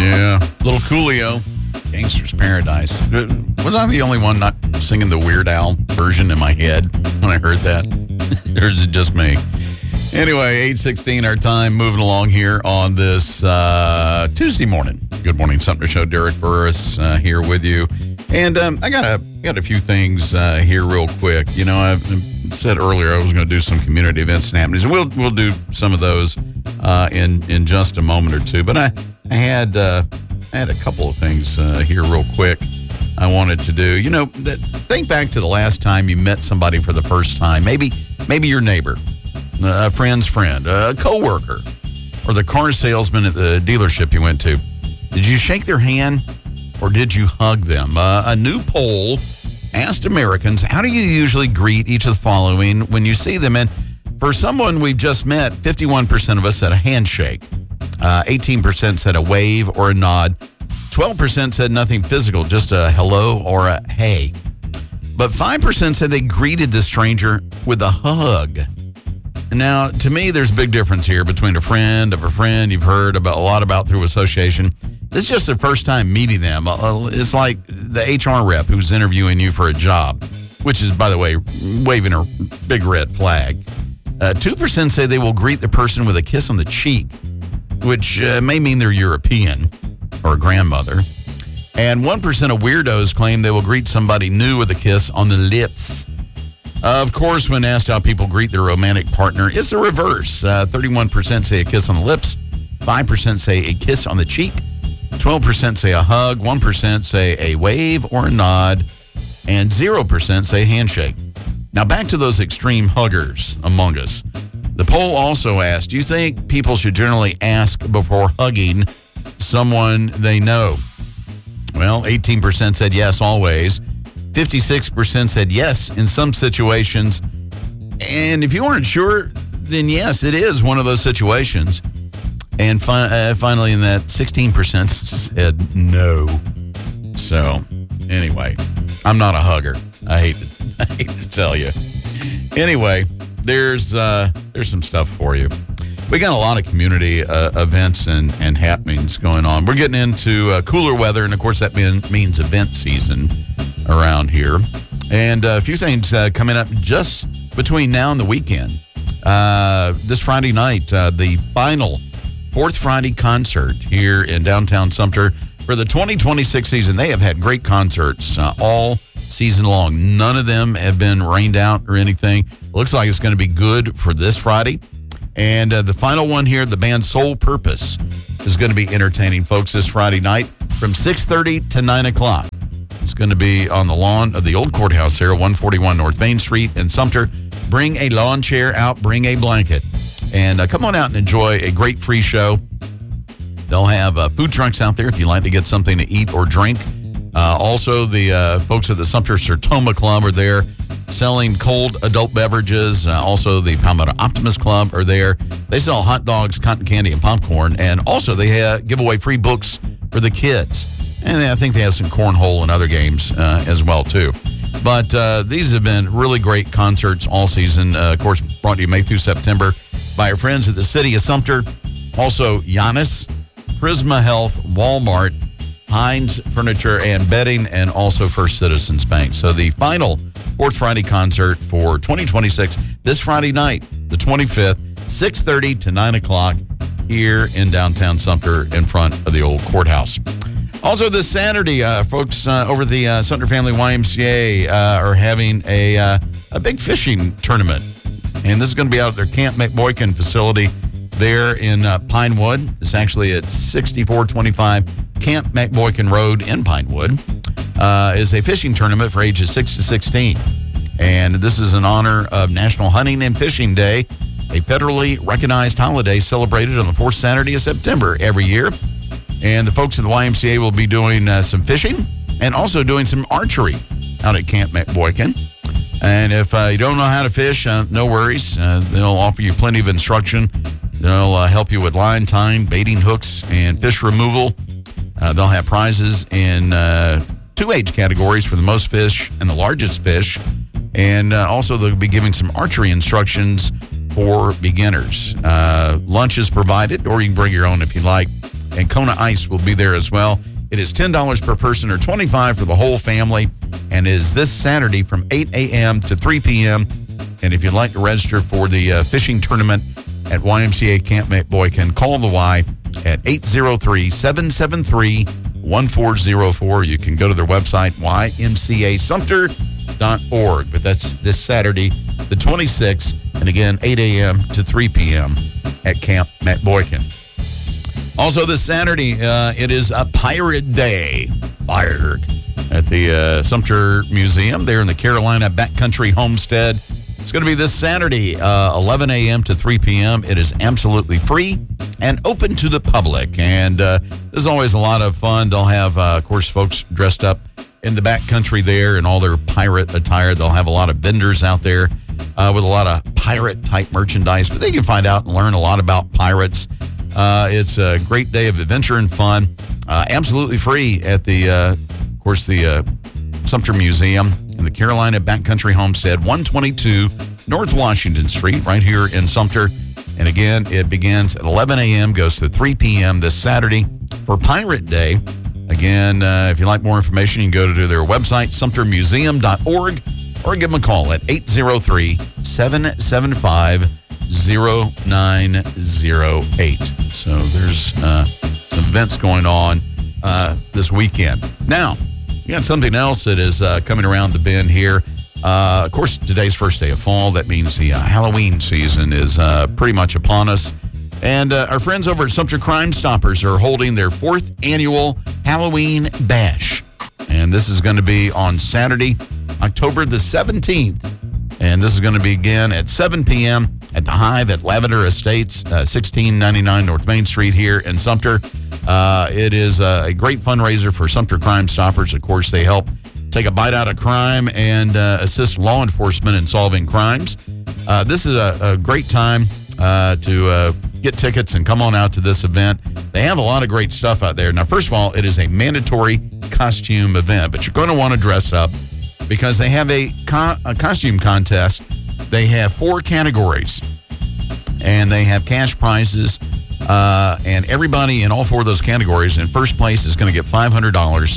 Yeah. Little Coolio, Gangster's Paradise. Was I the only one not singing the Weird Al version in my head when I heard that? Or is it just me? Anyway, 8:16 our time, moving along here on this Tuesday morning. Good morning, Sumter Show. Derek Burris here with you. And I got a few things here real quick. You know, I said earlier I was going to do some community events and happenings, and we'll do some of those in just a moment or two. But I had a couple of things here real quick I wanted to do. You know, think back to the last time you met somebody for the first time. Maybe your neighbor, a friend's friend, a coworker, or the car salesman at the dealership you went to. Did you shake their hand or did you hug them? A new poll asked Americans, how do you usually greet each of the following when you see them? And for someone we've just met, 51% of us said a handshake. 18% said a wave or a nod. 12% said nothing physical, just a hello or a hey. But 5% said they greeted the stranger with a hug. Now, to me, there's a big difference here between a friend of a friend you've heard a lot about through association. This is just the first time meeting them. It's like the HR rep who's interviewing you for a job, which is, by the way, waving a big red flag. 2% say they will greet the person with a kiss on the cheek, which may mean they're European or a grandmother. And 1% of weirdos claim they will greet somebody new with a kiss on the lips. Of course, when asked how people greet their romantic partner, it's the reverse. 31% say a kiss on the lips, 5% say a kiss on the cheek, 12% say a hug, 1% say a wave or a nod, and 0% say handshake. Now back to those extreme huggers among us. The poll also asked, do you think people should generally ask before hugging someone they know? Well, 18% said yes, always. 56% said yes in some situations. And if you aren't sure, then yes, it is one of those situations. And finally, in that, 16% said no. So, anyway, I'm not a hugger. I hate to tell you. Anyway, there's some stuff for you. We got a lot of community events and happenings going on. We're getting into cooler weather, and of course that means event season around here. And a few things coming up just between now and the weekend. This Friday night, the final Fourth Friday concert here in downtown Sumter for the 2026 season. They have had great concerts all season long. None of them have been rained out or anything. Looks like it's going to be good for this Friday. And the final one here, the band Soul Purpose, is going to be entertaining folks this Friday night from 6:30 to 9 o'clock. It's going to be on the lawn of the old courthouse here, 141 North Main Street in Sumter. Bring a lawn chair out, bring a blanket, and come on out and enjoy a great free show. They'll have food trucks out there if you'd like to get something to eat or drink. Also, the folks at the Sumter Sertoma Club are there selling cold adult beverages. Also, the Palmetto Optimist Club are there. They sell hot dogs, cotton candy, and popcorn. And also, they give away free books for the kids. And I think they have some cornhole and other games as well, too. But these have been really great concerts all season. Of course, brought to you May through September by our friends at the City of Sumter. Also, Giannis, Prisma Health, Walmart, Heinz Furniture and Bedding, and also First Citizens Bank. So the final Fourth Friday concert for 2026, this Friday night, the 25th, 6:30 to 9 o'clock here in downtown Sumter in front of the old courthouse. Also this Saturday, folks over the Sumter Family YMCA are having a big fishing tournament. And this is going to be out at their Camp McBoykin facility there in Pinewood. It's actually at 6425 Camp McBoykin Road in Pinewood. Is a fishing tournament for ages 6 to 16. And this is in honor of National Hunting and Fishing Day, a federally recognized holiday celebrated on the fourth Saturday of September every year. And the folks at the YMCA will be doing some fishing and also doing some archery out at Camp McBoykin. And if you don't know how to fish, no worries. They'll offer you plenty of instruction. They'll help you with line tying, baiting hooks, and fish removal. They'll have prizes in 2 age categories for the most fish and the largest fish. And also they'll be giving some archery instructions for beginners. Lunch is provided, or you can bring your own if you like. and Kona Ice will be there as well. It is $10 per person or $25 for the whole family, and is this Saturday from 8 a.m. to 3 p.m. And if you'd like to register for the fishing tournament at YMCA Camp Boykin, call the Y at 803-773-1404. You can go to their website, ymcasumter.org. But that's this Saturday, the 26th, and again, 8 a.m. to 3 p.m. at Camp Matt Boykin. Also this Saturday, it is a Pirate Day. Fired at the Sumter Museum there in the Carolina Backcountry Homestead. It's going to be this Saturday, 11 a.m. to 3 p.m. It is absolutely free and open to the public. And there's always a lot of fun. They'll have, of course, folks dressed up in the backcountry there in all their pirate attire. They'll have a lot of vendors out there with a lot of pirate-type merchandise. But they can find out and learn a lot about pirates. It's a great day of adventure and fun. Absolutely free at the, of course, the Sumter Museum in the Carolina Backcountry Homestead, 122 North Washington Street, right here in Sumter. And again, it begins at 11 a.m., goes to 3 p.m. this Saturday for Pirate Day. Again, if you'd like more information, you can go to their website, sumtermuseum.org, or give them a call at 803-775-0908. So there's some events going on this weekend. Now, we got something else that is coming around the bend here. Of course, today's first day of fall. That means the Halloween season is pretty much upon us. And our friends over at Sumter Crime Stoppers are holding their 4th annual Halloween Bash. And this is going to be on Saturday, October the 17th. And this is going to begin at 7 p.m. at the Hive at Lavender Estates, 1699 North Main Street here in Sumter. It is a great fundraiser for Sumter Crime Stoppers. Of course, they help take a bite out of crime and assist law enforcement in solving crimes. This is a great time to get tickets and come on out to this event. They have a lot of great stuff out there. Now, first of all, it is a mandatory costume event, but you're going to want to dress up because they have a costume contest. They have 4 categories, and they have cash prizes. And everybody in all 4 of those categories in first place is going to get $500,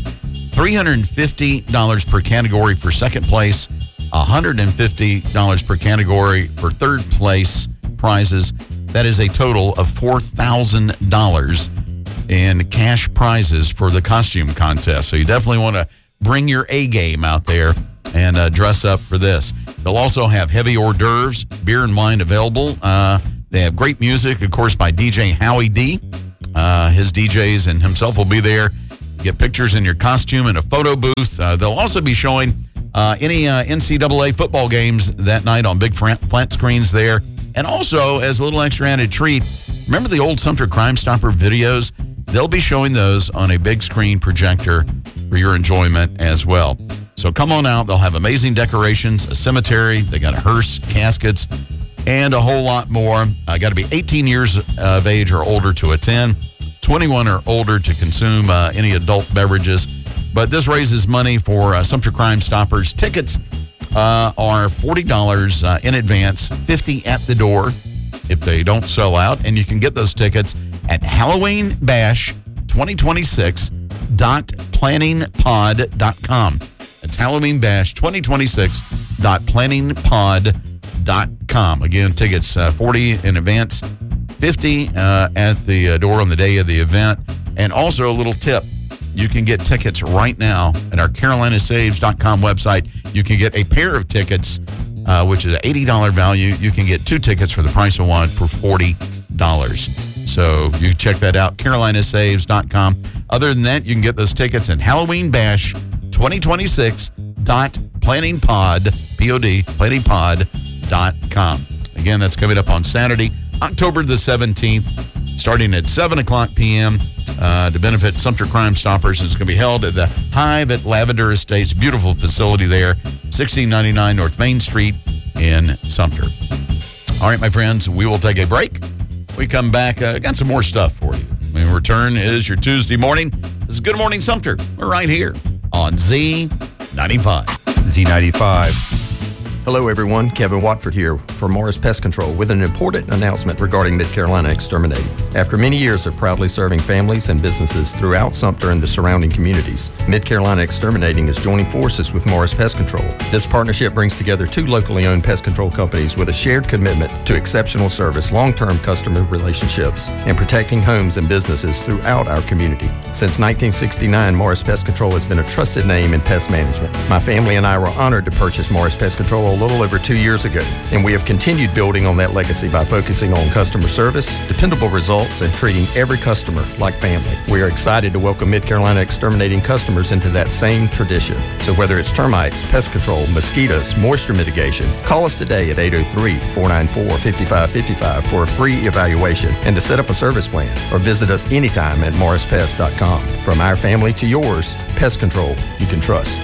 $350 per category for second place, $150 per category for third place prizes. That is a total of $4,000 in cash prizes for the costume contest. So you definitely want to bring your A game out there and dress up for this. They'll also have heavy hors d'oeuvres, beer and wine available. They have great music, of course, by DJ Howie D. His DJs and himself will be there. Get pictures in your costume in a photo booth. They'll also be showing any NCAA football games that night on big flat screens there. And also, as a little extra added treat, remember the old Sumter Crime Stopper videos? They'll be showing those on a big screen projector for your enjoyment as well. So come on out. They'll have amazing decorations, a cemetery. They got a hearse, caskets, and a whole lot more. Got to be 18 years of age or older to attend, 21 or older to consume any adult beverages. But this raises money for Sumter Crime Stoppers. Tickets are $40 in advance, $50 at the door if they don't sell out. And you can get those tickets at HalloweenBash2026.planningpod.com. It's HalloweenBash2026.planningpod.com. Again, tickets $40 in advance, $50 at the door on the day of the event. And also a little tip. You can get tickets right now at our CarolinaSaves.com website. You can get a pair of tickets, which is an $80 value. You can get 2 tickets for the price of one for $40. So you check that out, CarolinaSaves.com. Other than that, you can get those tickets at HalloweenBash2026.planningpod.com. Again, that's coming up on Saturday, October the 17th, starting at 7 o'clock p.m. To benefit Sumter Crime Stoppers. It's going to be held at the Hive at Lavender Estates. Beautiful facility there, 1699 North Main Street in Sumter. All right, my friends, we will take a break. We come back, got some more stuff for you. When we return is your Tuesday morning. This is Good Morning Sumter. We're right here on Z95. Z95. Hello everyone, Kevin Watford here for Morris Pest Control with an important announcement regarding Mid-Carolina Exterminating. After many years of proudly serving families and businesses throughout Sumter and the surrounding communities, Mid-Carolina Exterminating is joining forces with Morris Pest Control. This partnership brings together two locally owned pest control companies with a shared commitment to exceptional service, long-term customer relationships, and protecting homes and businesses throughout our community. Since 1969, Morris Pest Control has been a trusted name in pest management. My family and I were honored to purchase Morris Pest Control a little over 2 years ago, and we have continued building on that legacy by focusing on customer service, dependable results, and treating every customer like family. We are excited to welcome Mid-Carolina Exterminating customers into that same tradition. So whether it's termites, pest control, mosquitoes, moisture mitigation, call us today at 803-494-5555 for a free evaluation and to set up a service plan, or visit us anytime at morrispest.com. From our family to yours, pest control you can trust.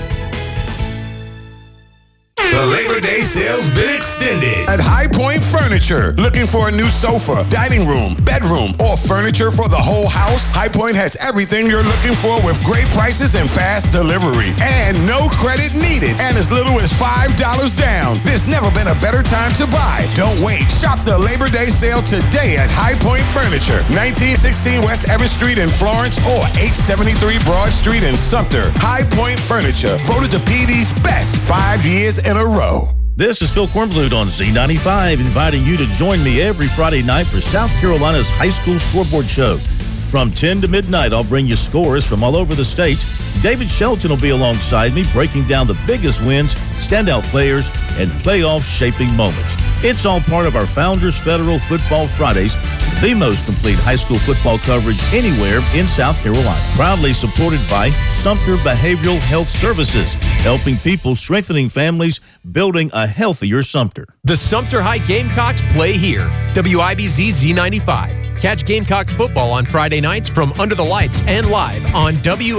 The Labor Day sale's been extended at High Point Furniture. Looking for a new sofa, dining room, bedroom, or furniture for the whole house? High Point has everything you're looking for with great prices and fast delivery. And no credit needed, and as little as $5 down. There's never been a better time to buy. Don't wait. Shop the Labor Day sale today at High Point Furniture, 1916 West Evans Street in Florence or 873 Broad Street in Sumter. High Point Furniture, voted the PD's best 5 years in a row. This is Phil Kornblut on Z95, inviting you to join me every Friday night for South Carolina's High School Scoreboard Show. From 10 to midnight, I'll bring you scores from all over the state. David Shelton will be alongside me, breaking down the biggest wins, standout players, and playoff-shaping moments. It's all part of our Founders Federal Football Fridays, the most complete high school football coverage anywhere in South Carolina. Proudly supported by Sumter Behavioral Health Services, helping people, strengthening families, building a healthier Sumter. The Sumter High Gamecocks play here. WIBZ Z95. Catch Gamecocks football on Friday nights from Under the Lights and live on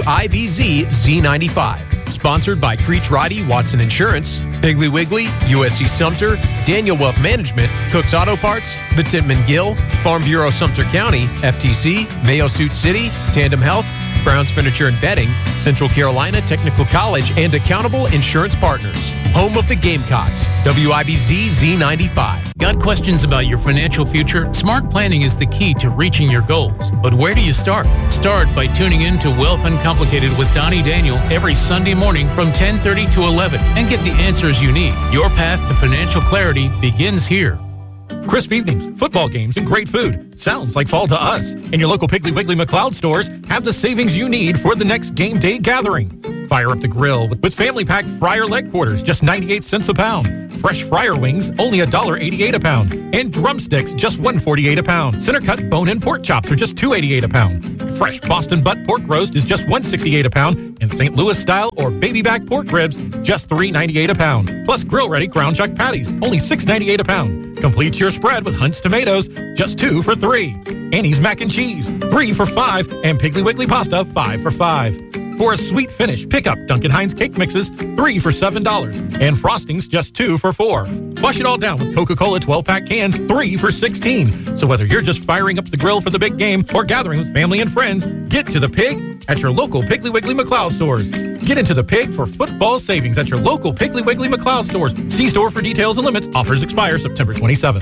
WIBZ Z95. Sponsored by Creech Roddy, Watson Insurance, Piggly Wiggly, USC Sumter, Daniel Wealth Management, Cook's Auto Parts, the Tittman Gill, Farm Bureau Sumter County, FTC, Mayo Suit City, Tandem Health, Brown's Furniture and Bedding, Central Carolina Technical College, and Accountable Insurance Partners. Home of the Gamecocks, WIBZ Z95. Got questions about your financial future? Smart planning is the key to reaching your goals. But where do you start? Start by tuning in to Wealth Uncomplicated with Donnie Daniel every Sunday morning from 10:30 to 11 and get the answers you need. Your path to financial clarity begins here. Crisp evenings, football games, and great food. Sounds like fall to us. And your local Piggly Wiggly McLeod stores have the savings you need for the next game day gathering. Fire up the grill with family pack fryer leg quarters, just 98 cents a pound. Fresh fryer wings, only $1.88 a pound. And drumsticks, just $1.48 a pound. Center cut bone-in pork chops are just $2.88 a pound. Fresh Boston butt pork roast is just $1.68 a pound. And St. Louis style or baby back pork ribs, just $3.98 a pound. Plus grill ready ground chuck patties, only $6.98 a pound. Complete your spread with Hunt's tomatoes, just 2 for $3. Annie's mac and cheese, 3 for $5. And Piggly Wiggly pasta, 5 for $5. For a sweet finish, pick up Duncan Hines cake mixes, 3 for $7. And frostings, just 2 for $4. Wash it all down with Coca-Cola 12-pack cans, 3 for $16. So whether you're just firing up the grill for the big game or gathering with family and friends, get to the Pig at your local Piggly Wiggly McLeod stores. Get into the Pig for football savings at your local Piggly Wiggly McLeod stores. See store for details and limits. Offers expire September 27th.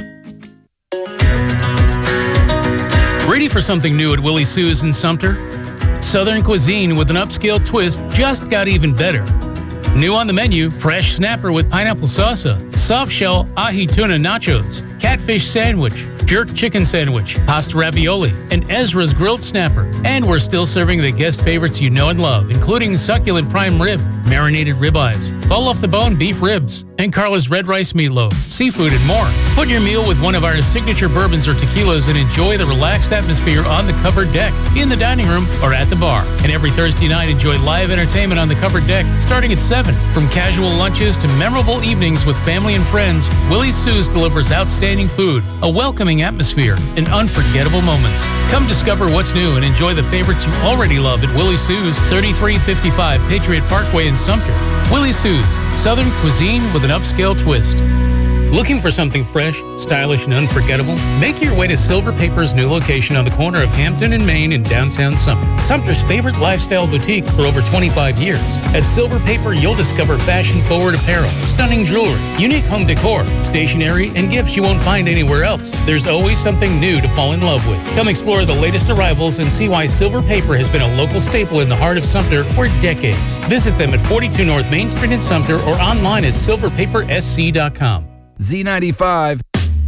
Ready for something new at Willie Sue's in Sumter? Southern cuisine with an upscale twist just got even better. New on the menu, fresh snapper with pineapple salsa, soft shell ahi tuna nachos, catfish sandwich, jerk chicken sandwich, pasta ravioli, and Ezra's grilled snapper. And we're still serving the guest favorites you know and love, including succulent prime rib, marinated ribeyes, fall off the bone beef ribs, and Carla's red rice meatloaf, seafood, and more. Put your meal with one of our signature bourbons or tequilas and enjoy the relaxed atmosphere on the covered deck, in the dining room, or at the bar. And every Thursday night, enjoy live entertainment on the covered deck starting at 7. From casual lunches to memorable evenings with family and friends, Willie Sue's delivers outstanding food, a welcoming atmosphere, and unforgettable moments. Come discover what's new and enjoy the favorites you already love at Willie Sue's, 3355 Patriot Parkway in Sumter. Willie Sue's, Southern cuisine with an upscale twist. Looking for something fresh, stylish, and unforgettable? Make your way to Silver Paper's new location on the corner of Hampton and Main in downtown Sumter. Sumter's favorite lifestyle boutique for over 25 years. At Silver Paper, you'll discover fashion-forward apparel, stunning jewelry, unique home decor, stationery, and gifts you won't find anywhere else. There's always something new to fall in love with. Come explore the latest arrivals and see why Silver Paper has been a local staple in the heart of Sumter for decades. Visit them at 42 North Main Street in Sumter or online at silverpapersc.com. Z95